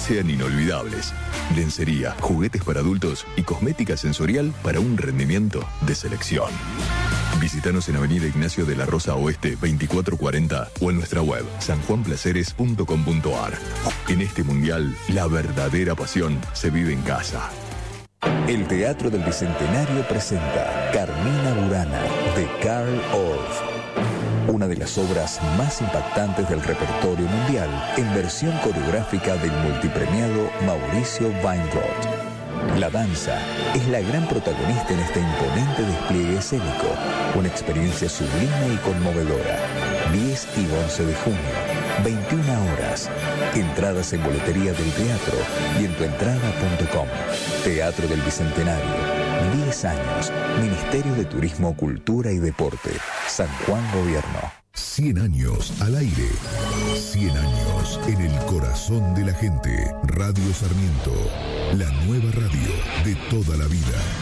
sean inolvidables. Lencería, juguetes para adultos y cosmética sensorial para un rendimiento de selección. Visítanos en Avenida Ignacio de la Rosa Oeste 2440 o en nuestra web sanjuanplaceres.com.ar. En este mundial, la verdadera pasión se vive en casa. El Teatro del Bicentenario presenta Carmina Burana de Carl Orff, una de las obras más impactantes del repertorio mundial en versión coreográfica del multipremiado Mauricio Weinroth. La danza es la gran protagonista en este imponente despliegue escénico, una experiencia sublime y conmovedora. 10 y 11 de junio, 21 horas. Entradas en boletería del teatro y en tuentrada.com. Teatro del Bicentenario. 10 años. Ministerio de Turismo, Cultura y Deporte. San Juan Gobierno. 100 años al aire. 100 años en el corazón de la gente. Radio Sarmiento. La nueva radio de toda la vida.